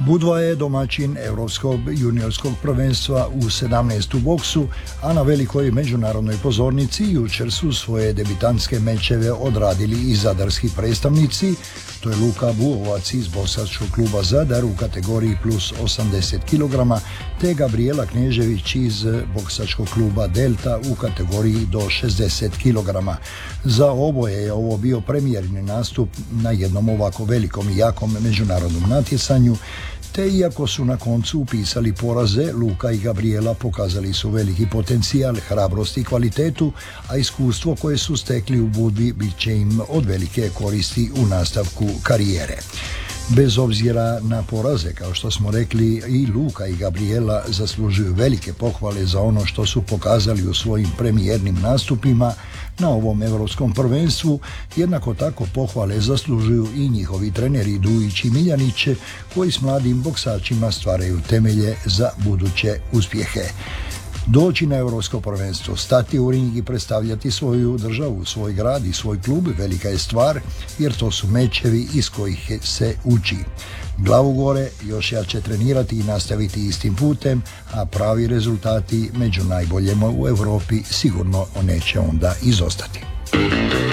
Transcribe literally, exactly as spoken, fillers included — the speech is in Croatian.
Budva je domaćin Europskog juniorskog prvenstva u sedamnaest u boksu, a na velikoj međunarodnoj pozornici jučer su svoje debitantske mečeve odradili i zadarski predstavnici. To je Luka Buovac iz boksačkog kluba Zadar u kategoriji plus osamdeset kilograma, te Gabriela Knežević iz boksačkog kluba Delta u kategoriji do šezdeset kilograma. Za oboje je ovo bio premijerni nastup na jednom ovako velikom i jakom međunarodnom natjecanju, te iako su na koncu upisali poraze, Luka i Gabriela pokazali su veliki potencijal, hrabrost i kvalitetu, a iskustvo koje su stekli u Budvi bit će im od velike koristi u nastavku karijere. Bez obzira na poraze, kao što smo rekli, i Luka i Gabriela zaslužuju velike pohvale za ono što su pokazali u svojim premijernim nastupima na ovom europskom prvenstvu. Jednako tako pohvale zaslužuju i njihovi treneri Dujić i Miljanić, koji s mladim boksačima stvaraju temelje za buduće uspjehe. Doći na europsko prvenstvo, stati u ring i predstavljati svoju državu, svoj grad i svoj klub velika je stvar, jer to su mečevi iz kojih se uči. Glavu gore, još jače trenirati i nastaviti istim putem, a pravi rezultati među najboljima u Europi sigurno neće onda izostati.